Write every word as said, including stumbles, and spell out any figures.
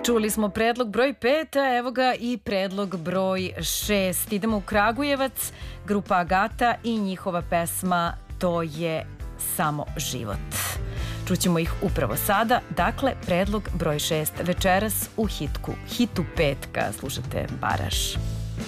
Čuli smo predlog broj pet, a evo ga i predlog broj šest. Idemo u Kragujevac, grupa Agata i njihova pesma To je samo život. Čućemo ih upravo sada. Dakle, predlog broj šest večeras u hitku, hitu petka. Slušate Baraž.